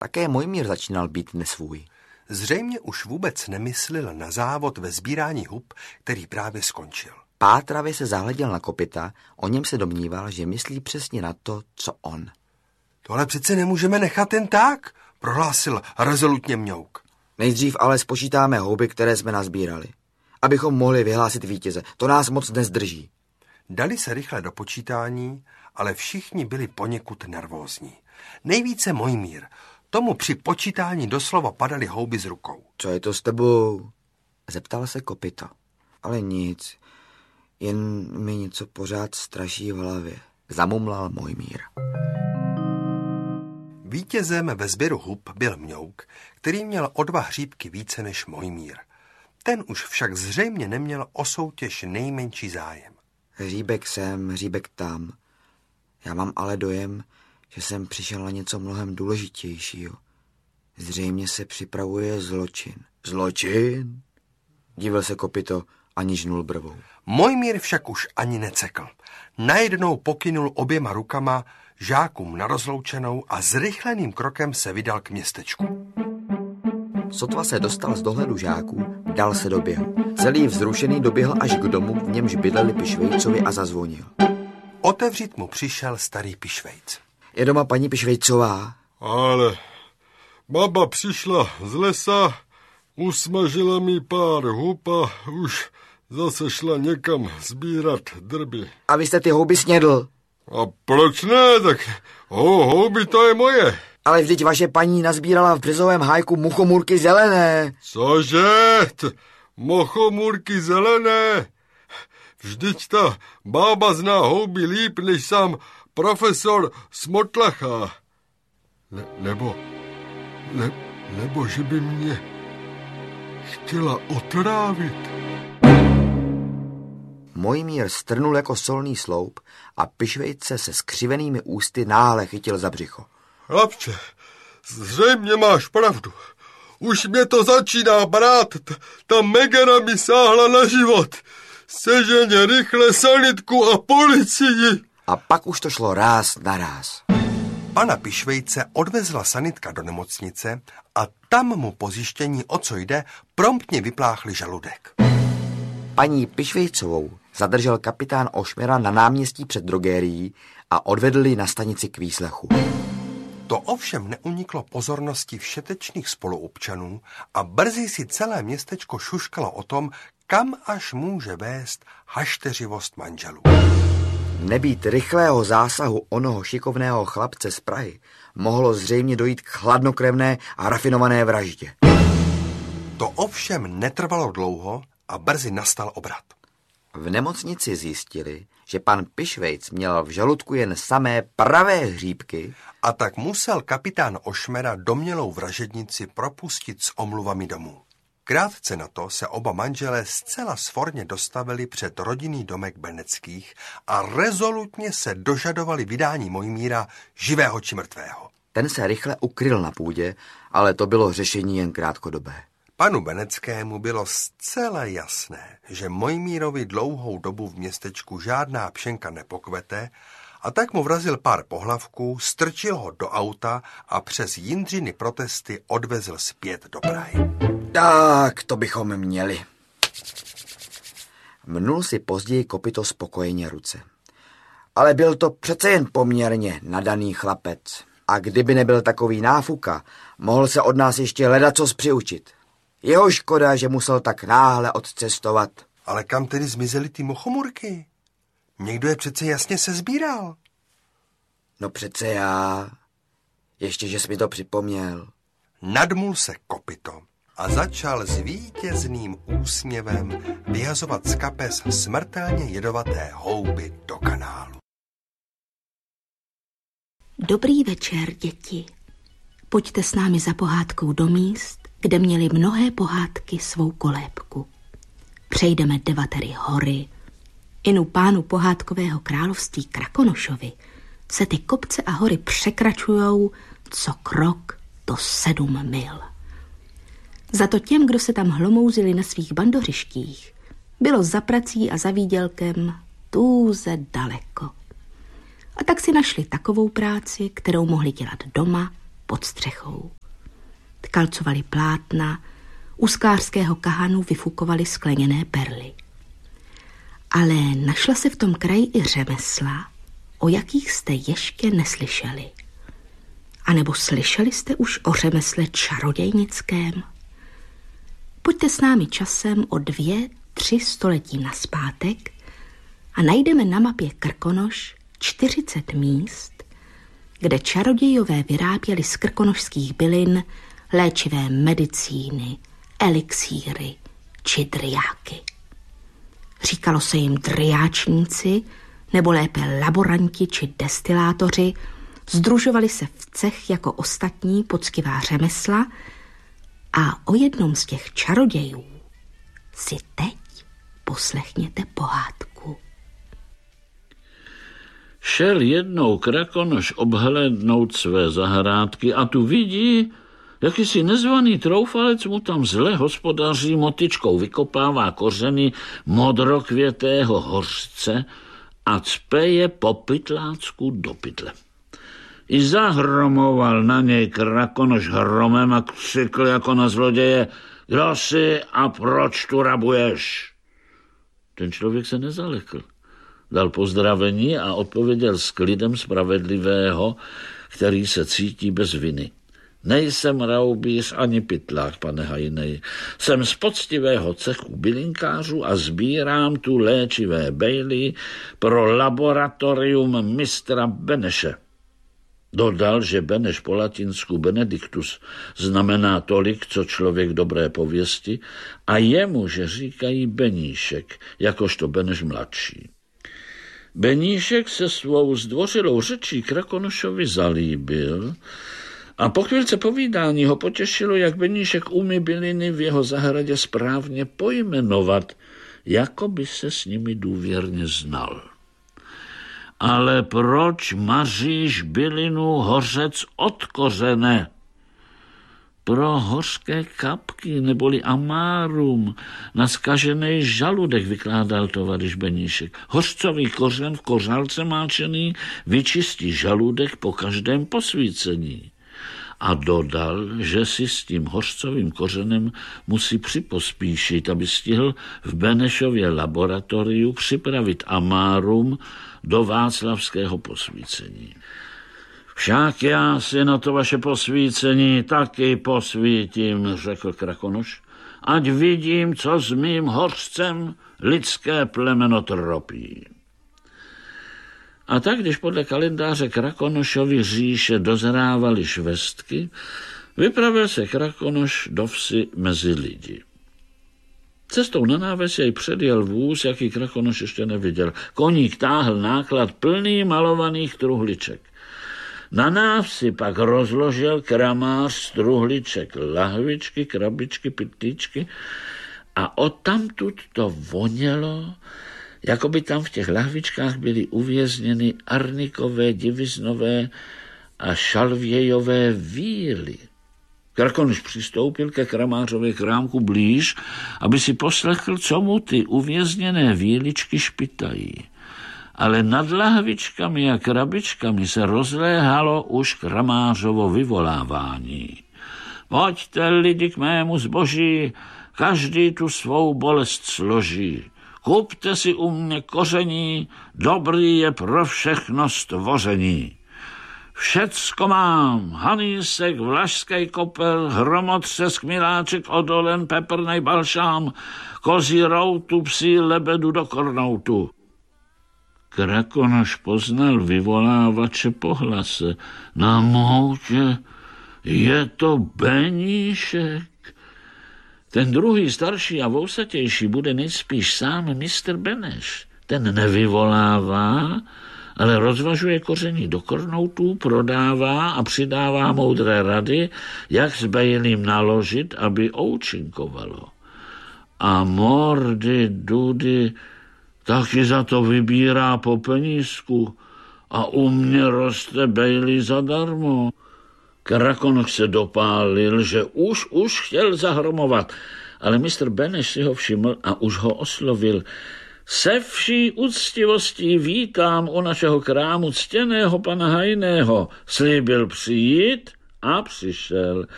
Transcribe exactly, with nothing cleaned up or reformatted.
Také Mojmír začínal být nesvůj. Zřejmě už vůbec nemyslel na závod ve sbírání hub, který právě skončil. Pátravě se zahleděl na Kopita, o něm se domníval, že myslí přesně na to, co on. Tohle přece nemůžeme nechat jen tak, prohlásil rezolutně Mňouk. Nejdřív ale spočítáme houby, které jsme nazbírali, abychom mohli vyhlásit vítěze. To nás moc nezdrží. Dali se rychle do počítání, ale všichni byli poněkud nervózní. Nejvíce Mojmír. Tomu při počítání doslova padaly houby z rukou. Co je to s tebou? Zeptal se Kopita. Ale nic, jen mi něco pořád straší v hlavě. Zamumlal Mojmír. Vítězem ve sběru hub byl Mňouk, který měl o dva hříbky více než Mojmír. Ten už však zřejmě neměl o soutěž nejmenší zájem. Hříbek sem, hříbek tam. Já mám ale dojem, že jsem přišel na něco mnohem důležitějšího. Zřejmě se připravuje zločin. Zločin? Divil se Kopito a nižnul brvou. Mojmír však už ani necekl. Najednou pokynul oběma rukama žákům na rozloučenou a zrychleným krokem se vydal k městečku. Sotva se dostal z dohledu žáků, dal se do běhu. Celý vzrušený doběhl až k domu, v němž bydleli Pišvejcovi a zazvonil. Otevřít mu přišel starý Pišvejc. Je doma paní Pišvejcová? Ale baba přišla z lesa, usmažila mi pár hub a už zase šla někam sbírat drby. A vy jste ty houby snědl? A proč ne, tak ho, houby to je moje. Ale vždyť vaše paní nazbírala v březovém hájku muchomůrky zelené. Cože? T- mochomůrky zelené? Vždyť ta bába zná houby líp než sám profesor Smotlacha. Ne, nebo, ne, nebo že by mě chtěla otrávit. Mojmír strnul jako solný sloup a Pišvejce se skřivenými ústy náhle chytil za břicho. Chlapče, zřejmě máš pravdu. Už mě to začíná brát. Ta Megana mi sáhla na život. Seženě rychle sanitku a policii. A pak už to šlo ráz na ráz. Pana Pišvejce odvezla sanitka do nemocnice a tam mu po zjištění, o co jde, promptně vypláchli žaludek. Paní Pišvejcovou zadržel kapitán Ošmera na náměstí před drogérií a odvedl ji na stanici k výslechu. To ovšem neuniklo pozornosti všetečných spoluobčanů a brzy si celé městečko šuškalo o tom, kam až může vést hašteřivost manželů. Nebýt rychlého zásahu onoho šikovného chlapce z Prahy, mohlo zřejmě dojít k chladnokrevné a rafinované vraždě. To ovšem netrvalo dlouho a brzy nastal obrat. V nemocnici zjistili, že pan Pišvejc měl v žaludku jen samé pravé hříbky a tak musel kapitán Ošmera domnělou vražednici propustit s omluvami domů. Krátce na to se oba manželé zcela svorně dostavili před rodinný domek Beneckých a rezolutně se dožadovali vydání Mojmíra živého či mrtvého. Ten se rychle ukryl na půdě, ale to bylo řešení jen krátkodobé. Panu Beneckému bylo zcela jasné, že Mojmírovi dlouhou dobu v městečku žádná pšenka nepokvete, a tak mu vrazil pár pohlavků, strčil ho do auta a přes Jindřiny protesty odvezl zpět do Prahy. Tak, to bychom měli. Mnul si později Kopito spokojeně ruce. Ale byl to přece jen poměrně nadaný chlapec. A kdyby nebyl takový náfuka, mohl se od nás ještě ledacos přiučit. Jeho škoda, že musel tak náhle odcestovat. Ale kam tedy zmizely ty mochomurky? Někdo je přece jasně sezbíral. No přece já. Ještě, že jsi mi to připomněl. Nadmul se Kopito a začal s vítězným úsměvem vyhazovat z kapes smrtelně jedovaté houby do kanálu. Dobrý večer, děti. Pojďte s námi za pohádkou do míst, kde měly mnohé pohádky svou kolébku. Přejdeme devatery hory. Inu pánu pohádkového království Krakonošovi se ty kopce a hory překračujou co krok to sedm mil. Za to těm, kdo se tam hlomouzili na svých bandořištích, bylo za prací a za výdělkem tůze daleko. A tak si našli takovou práci, kterou mohli dělat doma, pod střechou. Tkalcovali plátna, u sklářského kahanu vyfukovali skleněné perly. Ale našla se v tom kraji i řemesla, o jakých jste ještě neslyšeli. A nebo slyšeli jste už o řemesle čarodějnickém? Pojďte s námi časem o dvě, tři století nazpátek a najdeme na mapě Krkonoš čtyřicet míst, kde čarodějové vyráběli z krkonošských bylin léčivé medicíny, elixíry či driáky. Říkalo se jim driáčníci, nebo lépe laboranti či destilátoři, sdružovali se v cech jako ostatní poctivá řemesla a o jednom z těch čarodějů si teď poslechněte pohádku. Šel jednou Krakonoš obhlédnout své zahrádky a tu vidí, jakýsi nezvaný troufalec mu tam zle hospodaří, motyčkou vykopává kořeny modrokvětého hořce a cpe je po pytlácku do pytle. I zahromoval na něj Krakonoš hromem a křikl jako na zloděje: kdo jsi a proč tu rabuješ? Ten člověk se nezalekl. Dal pozdravení a odpověděl s klidem spravedlivého, který se cítí bez viny: nejsem raubíř ani pytlák, pane Hajnej. Jsem z poctivého cechu bylinkářů a sbírám tu léčivé bejly pro laboratorium mistra Beneše. Dodal, že Beneš po latinsku Benedictus znamená tolik, co člověk dobré pověsti, a jemu, že říkají Beníšek, jakožto Beneš mladší. Beníšek se svou zdvořilou řečí Krakonošovi zalíbil a po chvílce povídání ho potěšilo, jak Beníšek umí byliny v jeho zahradě správně pojmenovat, jako by se s nimi důvěrně znal. Ale proč maříš bylinu hořec od kořene? Pro hořké kapky, neboli amárum, na zkažený žaludek, vykládal tovaryš Beníšek. Hořcový kořen v kořálce máčený vyčistí žaludek po každém posvícení. A dodal, že si s tím hořcovým kořenem musí připospíšit, aby stihl v Benešově laboratoriu připravit amárum do václavského posvícení. Však já si na to vaše posvícení taky posvítím, řekl Krakonoš, ať vidím, co s mým hořcem lidské plemeno tropí. A tak, když podle kalendáře Krakonošovy říše dozrávaly švestky, vypravil se Krakonoš do vsi mezi lidi. Cestou na náves jej předjel vůz, jaký Krakonoš ještě neviděl. Koník táhl náklad plný malovaných truhliček. Na návsi pak rozložil kramář z truhliček lahvičky, krabičky, pytlíčky a odtamtud to vonělo, jako by tam v těch lahvičkách byly uvězněny arnikové, diviznové a šalvějové víly. Krakonoš přistoupil ke kramářově krámku blíž, aby si poslechl, co mu ty uvězněné víličky špitají. Ale nad lahvičkami a krabičkami se rozléhalo už kramářovo vyvolávání. Pojďte, lidi, k mému zboží, každý tu svou bolest složí. Kupte si u mě koření, dobrý je pro všechno stvoření. Všecko mám, hanísek, vlašský kopel, hromotřesk, miláček, odolen, peprnej balšám, kozí routu, psí lebedu do kornoutu. Krakonoš poznal vyvolávače po hlase. Na moutě, je to Beníšek. Ten druhý, starší a vousatější, bude nejspíš sám mistr Beneš. Ten nevyvolává, ale rozvažuje koření do kornoutů, prodává a přidává moudré rady, jak s bejlím naložit, aby oučinkovalo. A mordy, dudy, taky za to vybírá po penízku a u mě roste bejlí zadarmo. Krakonoš se dopálil, že už, už chtěl zahromovat, ale mistr Beneš si ho všiml a už ho oslovil. Se vší úctivostí vítám u našeho krámu ctěného pana Hajného. Slíbil přijít A přišel.